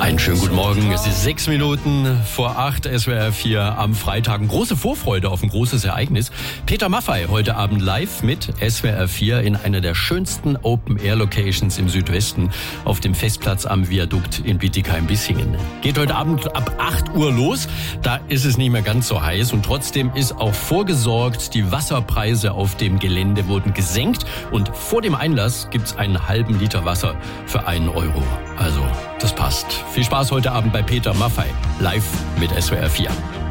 Einen schönen guten Morgen. Es ist 6 Minuten vor 8, SWR 4 am Freitag. Große Vorfreude auf ein großes Ereignis. Peter Maffay heute Abend live mit SWR 4 in einer der schönsten Open-Air-Locations im Südwesten auf dem Festplatz am Viadukt in Bietigheim-Bissingen. Geht heute Abend ab 8 Uhr los. Da ist es nicht mehr ganz so heiß und trotzdem ist auch vorgesorgt. Die Wasserpreise auf dem Gelände wurden gesenkt und vor dem Einlass gibt's einen halben Liter Wasser für 1 Euro. Also, das passt. Viel Spaß heute Abend bei Peter Maffay, live mit SWR 4.